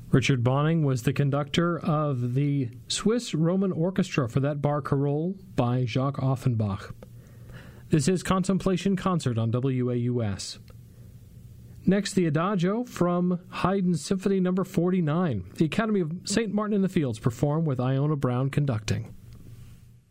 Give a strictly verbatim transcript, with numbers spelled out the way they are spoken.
Richard Bonning was the conductor of the Swiss Roman Orchestra for that Barcarolle by Jacques Offenbach. This is Contemplation Concert on W A U S. Next, the Adagio from Haydn's Symphony number forty-nine. The Academy of Saint Martin in the Fields performed with Iona Brown conducting.